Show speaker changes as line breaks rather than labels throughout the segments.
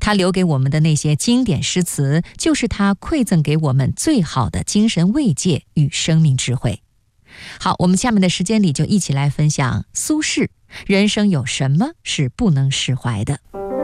他留给我们的那些经典诗词，就是他馈赠给我们最好的精神慰藉与生命智慧。好，我们下面的时间里就一起来分享苏轼，人生有什么是不能释怀的？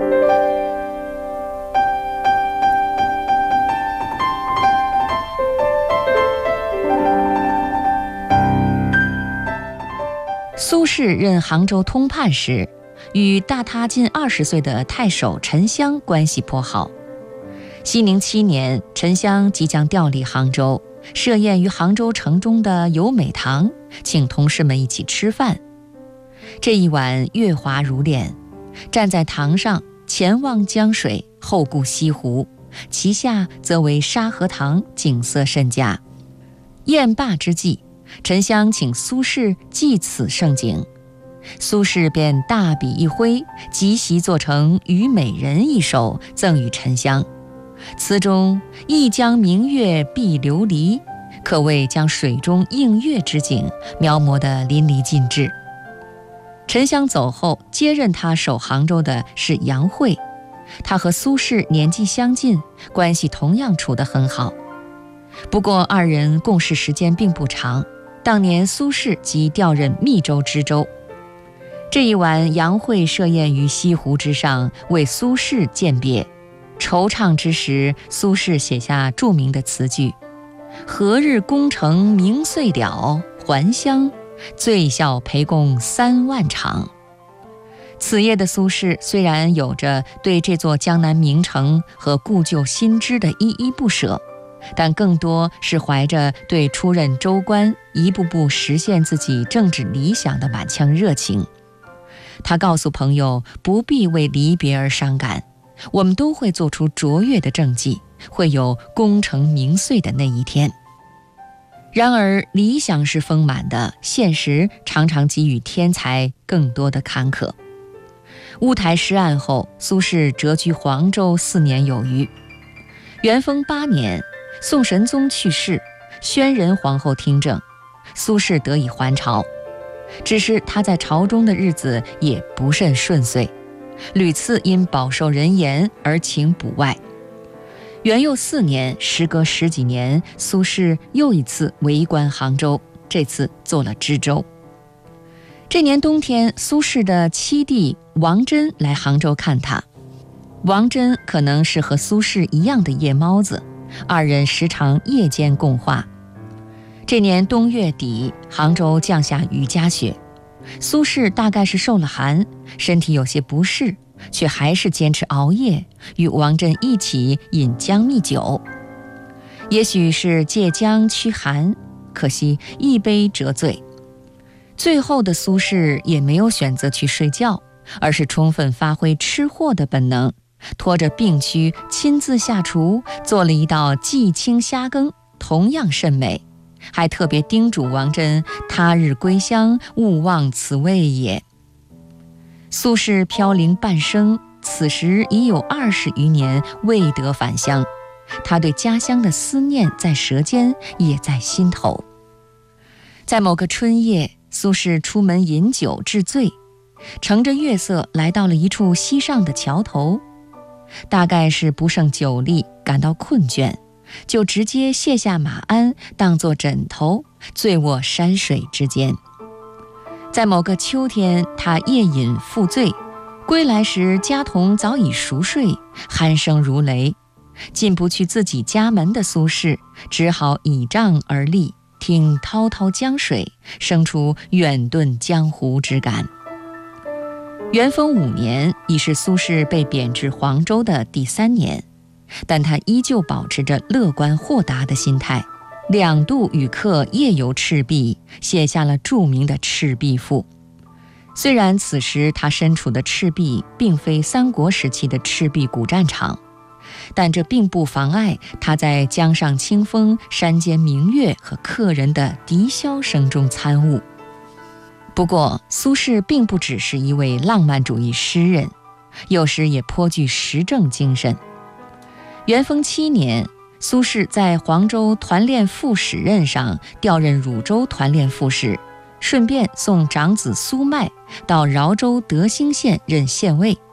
苏轼任杭州通判时，与大他近20岁的太守沉香关系颇好。熙宁7年，沉香即将调离杭州，设宴于杭州城中的友美堂，请同事们一起吃饭。这一晚月华如练，站在堂上，前望江水，后顾西湖，其下则为沙河塘，景色甚佳。宴罢之际，沉香请苏轼记此盛景，苏轼便大笔一挥，即席作成《虞美人》一首，赠与沉香。词中一江明月碧琉璃，可谓将水中映月之景描摹得淋漓尽致。沉香走后，接任他守杭州的是杨惠，他和苏轼年纪相近，关系同样处得很好。不过二人共事时间并不长，当年苏轼即调任密州知州。这一晚，杨惠设宴于西湖之上，为苏轼饯别。惆怅之时，苏轼写下著名的词句：何日功成名遂了，还乡醉笑陪公3万场。此夜的苏轼虽然有着对这座江南名城和故旧新知的依依不舍，但更多是怀着对出任州官、一步步实现自己政治理想的满腔热情。他告诉朋友，不必为离别而伤感，我们都会做出卓越的政绩，会有功成名遂的那一天。然而理想是丰满的，现实常常给予天才更多的坎坷。乌台诗案后，苏轼谪居黄州4年有余。元丰8年，宋神宗去世，宣仁皇后听政，苏轼得以还朝。只是他在朝中的日子也不甚顺遂，屡次因饱受人言而请补外。元佑4年，时隔10几年，苏轼又一次为官杭州，这次做了知州。这年冬天，苏轼的七弟王真来杭州看他。王真可能是和苏轼一样的夜猫子，二人时常夜间共话。这年冬月底，杭州降下雨夹雪，苏轼大概是受了寒，身体有些不适，却还是坚持熬夜，与王真一起饮姜蜜酒。也许是借姜驱寒，可惜一杯折醉。最后的苏轼也没有选择去睡觉，而是充分发挥吃货的本能，拖着病躯亲自下厨，做了一道季青虾羹，同样甚美，还特别叮嘱王真，他日归乡，勿忘此味也。苏轼飘零半生，此时已有20余年未得返乡，他对家乡的思念在舌尖，也在心头。在某个春夜，苏轼出门饮酒致醉，乘着月色来到了一处西上的桥头，大概是不胜酒力，感到困倦，就直接卸下马鞍当作枕头，醉卧山水之间。在某个秋天，他夜饮复醉，归来时家童早已熟睡，鼾声如雷。进不去自己家门的苏轼，只好倚杖而立，听滔滔江水，生出远遁江湖之感。元丰5年，已是苏轼被贬至黄州的第3年，但他依旧保持着乐观豁达的心态，2度与客夜游赤壁，写下了著名的《赤壁赋》。虽然此时他身处的赤壁并非三国时期的赤壁古战场，但这并不妨碍他在江上清风、山间明月和客人的笛箫声中参悟。不过，苏轼并不只是一位浪漫主义诗人，有时也颇具时政精神。元丰7年，苏轼在黄州团练副使任上调任汝州团练副使，顺便送长子苏迈到饶州德兴县任县尉。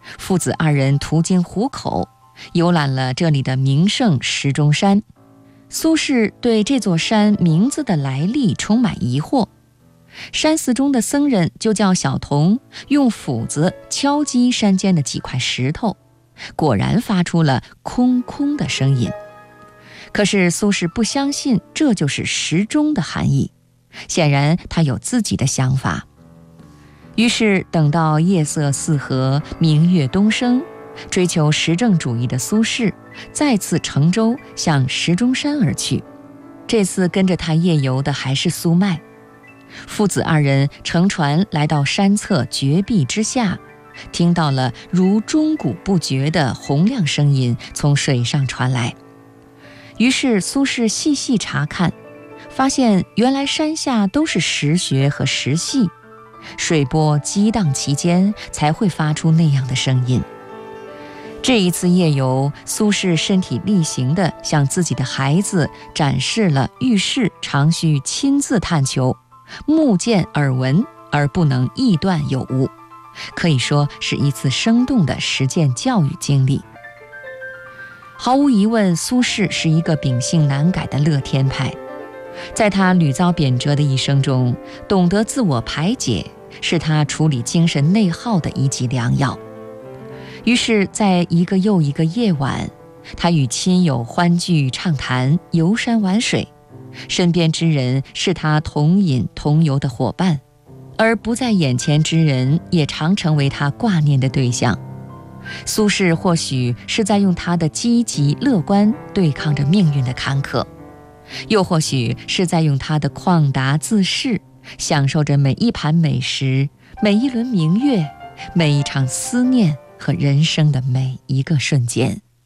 父子二人途经湖口，游览了这里的名胜石钟山。苏轼对这座山名字的来历充满疑惑。山寺中的僧人就叫小童用斧子敲击山间的几块石头，果然发出了空空的声音。可是苏轼不相信这就是石钟的含义，显然他有自己的想法。于是等到夜色四合，明月东升，追求实证主义的苏轼再次乘舟向石钟山而去。这次跟着他夜游的还是苏迈。父子二人乘船来到山侧绝壁之下，听到了如钟鼓不绝的洪亮声音从水上传来。于是苏轼细细查看，发现原来山下都是石穴和石隙，水波激荡其间，才会发出那样的声音。这一次夜游，苏轼身体力行地向自己的孩子展示了遇事常需亲自探求，目见耳闻而不能臆断有误，可以说是一次生动的实践教育经历。毫无疑问，苏轼是一个秉性难改的乐天派。在他屡遭贬谪的一生中，懂得自我排解是他处理精神内耗的一剂良药。于是在一个又一个夜晚，他与亲友欢聚畅谈，游山玩水，身边之人是他同饮同游的伙伴，而不在眼前之人也常成为他挂念的对象。苏轼或许是在用他的积极乐观对抗着命运的坎坷，又或许是在用他的旷达自适享受着每一盘美食，每一轮明月，每一场思念和人生的每一个瞬间。